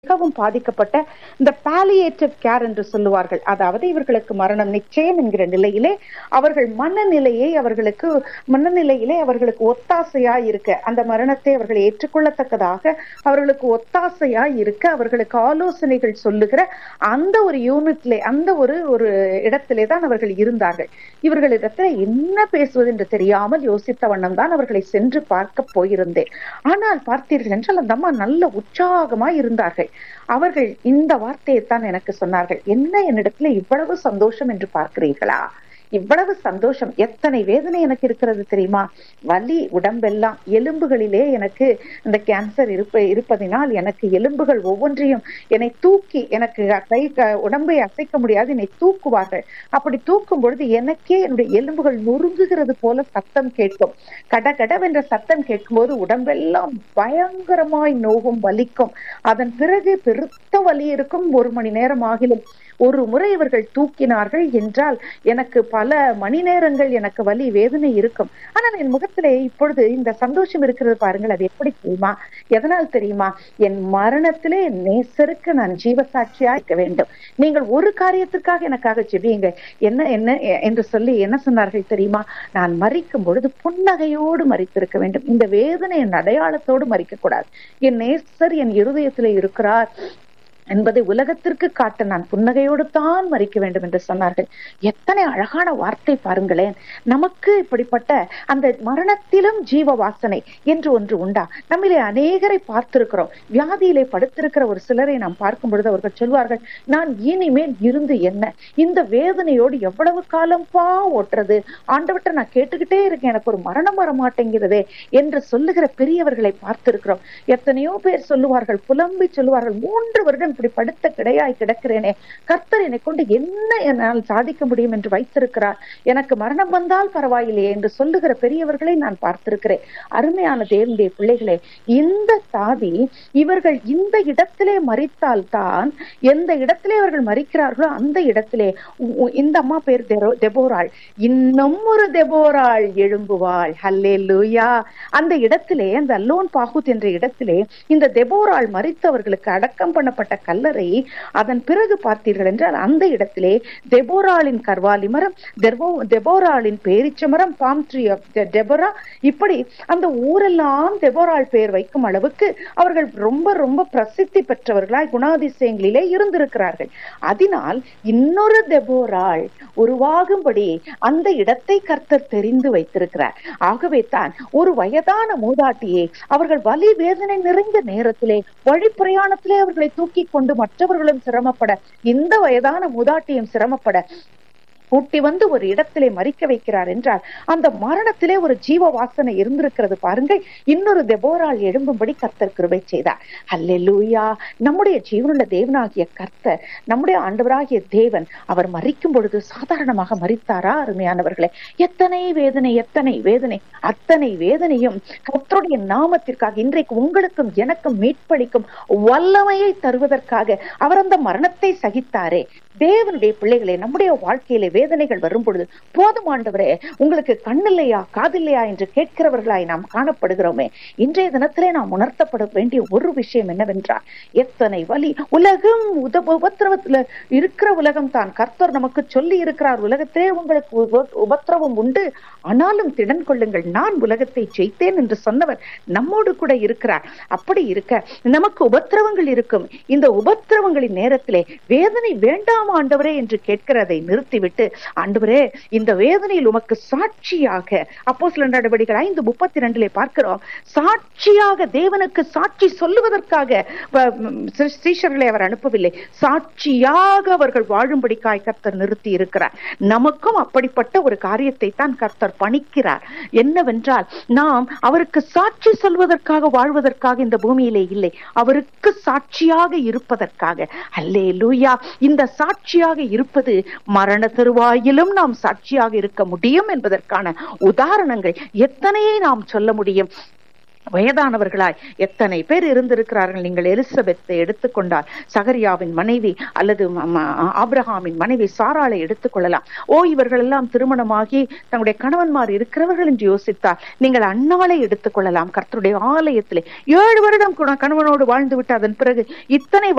மிகவும் பாதிக்கப்பட்ட இந்த பாலியேட்டிவ் கேர் என்று சொல்லுவார்கள். அதாவது இவர்களுக்கு மரணம் நிச்சயம் என்கிற நிலையிலே அவர்கள் மனநிலையிலே அவர்களுக்கு ஒத்தாசையா இருக்க, அந்த மரணத்தை அவர்கள் ஏற்றுக்கொள்ளத்தக்கதாக அவர்களுக்கு ஒத்தாசையா இருக்க, அவர்களுக்கு ஆலோசனைகள் சொல்லுகிற அந்த ஒரு யூனிட்ல, அந்த ஒரு இடத்திலே தான் அவர்கள் இருந்தார்கள். இவர்களிடத்துல என்ன பேசுவது என்று தெரியாமல் யோசித்த வண்ணம் தான் அவர்களை சென்று பார்க்க போயிருந்தேன். ஆனால் பார்த்தீர்கள் என்றால் அந்த அம்மா நல்ல உற்சாகமாய் இருந்தார்கள். அவர்கள் இந்த வார்த்தையைத்தான் எனக்கு சொன்னார்கள். என்ன, என்னிடத்துல இவ்வளவு சந்தோஷம் என்று பார்க்கிறீர்களா? இவ்வளவு சந்தோஷம், எத்தனை வேதனை எனக்கு இருக்கிறது தெரியுமா? வலி உடம்பெல்லாம், எலும்புகளிலே எனக்கு இந்த கேன்சர் இருப்பதினால் எனக்கு எலும்புகள் ஒவ்வொன்றையும் என்னை தூக்கி, எனக்கு உடம்பை அசைக்க முடியாது, என்னை தூக்குவார்கள். அப்படி தூக்கும் பொழுது எனக்கே என்னுடைய எலும்புகள் நொறுங்குகிறது போல சத்தம் கேட்கும். கடகடவென்ற சத்தம் கேட்கும் போது உடம்பெல்லாம் பயங்கரமாய் நோகும், வலிக்கும். அதன் பிறகு பெருத்த வலி இருக்கும். 1 மணி நேரம் ஆகிலும் ஒரு முறை இவர்கள் தூக்கினார்கள் என்றால் எனக்கு பல மணி நேரங்கள் எனக்கு வலி வேதனை இருக்கும். ஆனால் என் முகத்திலே இப்பொழுது இந்த சந்தோஷம் இருக்கிறது பாருங்கள். அது எப்படி தெரியுமா? எதனால் தெரியுமா? என் மரணத்திலே என் நேசருக்கு நான் ஜீவசாட்சியா இருக்க வேண்டும். நீங்கள் ஒரு காரியத்திற்காக எனக்காக ஜெபியுங்க. என்ன என்று சொல்லி என்ன சொன்னார்கள் தெரியுமா? நான் மரிக்கும் பொழுது புன்னகையோடு மரித்திருக்க வேண்டும். இந்த வேதனை என் அடையாளத்தோடு மரிக்க கூடாது. என் நேசர் என் இருதயத்திலே இருக்கிறார் என்பதை உலகத்திற்கு காட்ட நான் புன்னகையோடு தான் மறிக்க வேண்டும் என்று சொன்னார்கள். எத்தனை அழகான வார்த்தை பாருங்களேன். நமக்கு இப்படிப்பட்ட அந்த மரணத்திலும் ஜீவ வாசனை என்று ஒன்று உண்டா? நம்மிலே அநேகரை பார்த்திருக்கிறோம். வியாதியிலே படுத்திருக்கிற ஒரு சிலரை நாம் பார்க்கும் பொழுது அவர்கள் சொல்வார்கள், நான் இனிமேல் இருந்து என்ன, இந்த வேதனையோடு எவ்வளவு காலம் ஓட்டுறது, ஆண்டவற்றை நான் கேட்டுக்கிட்டே இருக்கேன், எனக்கு ஒரு மரணம் வர மாட்டேங்கிறதே என்று சொல்லுகிற பெரியவர்களை பார்த்திருக்கிறோம். எத்தனையோ பேர் சொல்லுவார்கள், புலம்பி சொல்லுவார்கள், 3 வருடம் இப்படி படுத்த கிடையாய் கிடக்கிறேனே, கர்த்தர் என்னை கொண்டு என்ன என்னால் சாதிக்க முடியும் என்று வைத்திருக்கிறார், எனக்கு மரணம் வந்தால் பரவாயில்லையே என்று சொல்லுகிற பெரியவர்களை நான் பார்த்திருக்கிறேன். அருமையான தேவனுடைய பிள்ளைகளே, இந்த சாதி இவர்கள் இந்த இடத்திலே மரித்தால் தான், எந்த இடத்திலே அவர்கள் மரிக்கிறார்களோ அந்த இடத்திலே இந்த அம்மா பேர் தெபோராள், இன்னும் ஒரு தெபோராள் எழும்புவாள். ஹல்லேலூயா. அந்த இடத்திலே, அந்த அல்லோன் பாகூத் என்ற இடத்திலே இந்த தெபோராள் மரித்தவர்களுக்கு அடக்கம் பண்ணப்பட்ட கல்லறை. அதன் பிறகு பார்த்தீர்கள் என்றால் அந்த இடத்திலே தெபோராளின் கர்வாலி மரம், தெபோராளின் பேரிச்ச மரம், பாம் ட்ரீ ஆஃப் டெபோரா, இப்படி அந்த ஊரெல்லாம் தெபோராள் பெயர் வைக்கும் அளவுக்கு அவர்கள் ரொம்ப ரொம்ப பிரசித்தி பெற்றவர்களாய் குணாதிசயங்களிலே இருந்திருக்கிறார்கள். அதனால் இன்னொரு தெபோராள் உருவாகும்படி அந்த இடத்தை கர்த்தர் தெரிந்து வைத்திருக்கிறார். ஆகவே தான் ஒரு வயதான மூதாட்டியை அவர்கள் வலி வேதனை நிறைந்த நேரத்திலே வழி பிரயாணத்திலே அவர்களை தூக்கி கொண்டு மற்றவர்களும் சிரமப்பட, இந்த வயதான மூதாட்டியும் சிரமப்பட கூட்டி வந்து ஒரு இடத்திலே மறிக்க வைக்கிறார் என்றால் அந்த மரணத்திலே ஒரு ஜீவ வாசனை இருந்திருக்கிறது பாருங்கள். இன்னொரு தெபோராள் எழும்பும்படி கர்த்தர் கிருபை செய்தார். அல்லேலூயா. நம்முடைய ஜீவனுள்ள தேவனாகிய கர்த்தர், நம்முடைய ஆண்டவராகிய தேவன், அவர் மறிக்கும் பொழுது சாதாரணமாக மறித்தாரா? அருமையானவர்களே, எத்தனை வேதனை, எத்தனை வேதனை. அத்தனை வேதனையும் கர்த்தருடைய நாமத்திற்காக, இன்றைக்கு உங்களுக்கும் எனக்கும் மீட்பளிக்கும் வல்லமையை தருவதற்காக அவர் அந்த மரணத்தை சகித்தாரே. தேவனுடைய பிள்ளைகளே, நம்முடைய வாழ்க்கையிலே வேதனைகள் வரும் பொழுது, போதும் ஆண்டவரே, உங்களுக்கு கண்ணில்லையா காதில்லையா என்று கேட்கிறவர்களாய் நாம் காணப்படுகிறோமே. இன்றைய தினத்திலே நாம் உணர்த்தப்பட வேண்டிய ஒரு விஷயம் என்னவென்றால், எத்தனை வலி. உலகம் உபத்திரவத்துல இருக்கிற உலகம் தான். கர்த்தர் நமக்கு சொல்லி இருக்கிறார், உலகத்திலே உங்களுக்கு உபத்திரவம் உண்டு, ஆனாலும் திடன் கொள்ளுங்கள், நான் உலகத்தை ஜெயித்தேன் என்று சொன்னவர் நம்மோடு கூட இருக்கிறார். அப்படி இருக்க நமக்கு உபத்திரவங்கள் இருக்கும். இந்த உபத்திரவங்களின் நேரத்திலே வேதனை வேண்டாம் ஆண்டவரே என்று கேட்கிறதை நிறுத்திவிட்டு, ஆண்டவரே, இந்த வேதனையில் உமக்கு சாட்சியாக, அப்போஸ்தலர் நடவடிக்கைகள் 5:32 பார்க்கிறோம், சாட்சியாக, தேவனுக்கு சாட்சி சொல்லுவதற்காக சீஷர்களை அவர் அனுப்பவில்லை, சாட்சியாக அவர்கள் வாழும்படிக்காய் கர்த்தர் நிறுத்தி இருக்கிறார். நமக்கும் அப்படிப்பட்ட ஒரு காரியத்தை தான் கர்த்தர் பணிக்கிறார். என்னவென்றால், நாம் அவருக்கு சாட்சி சொல்வதற்காக வாழ்வதற்காக இந்த பூமியிலே இல்லை, அவருக்கு சாட்சியாக இருப்பதற்காக. அல்லேலூயா. இந்த சாட்சியாக இருப்பது மரண தருவாயிலும் நாம் சாட்சியாக இருக்க முடியும் என்பதற்கான உதாரணங்கள் எத்தனையே நாம் சொல்ல முடியும். வயதானவர்களாய் எத்தனை பேர் இருந்திருக்கிறார்கள். நீங்கள் எலிசபெத்தை எடுத்துக்கொண்டால், சகரியாவின் மனைவி அல்லது ஆபிரகாமின் மனைவி சாராளை எடுத்துக்கொள்ளலாம். இவர்கள் எல்லாம் திருமணமாகி தங்களுடைய கணவன்மார் இருக்கிறவர்கள் என்று யோசித்தால் நீங்கள் அன்னாளை எடுத்துக்கொள்ளலாம். கர்த்தருடைய ஆலயத்திலே 7 வருடம் கணவனோடு வாழ்ந்து விட்டு அதன் பிறகு இத்தனை